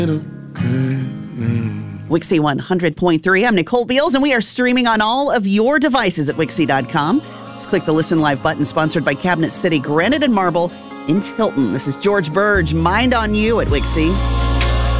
Wixie 100.3. I'm Nicole Beals, and we are streaming on all of your devices at Wixie.com. Just click the Listen Live button, sponsored by Cabinet City Granite and Marble in Tilton. This is George Burge, Mind on You at Wixie.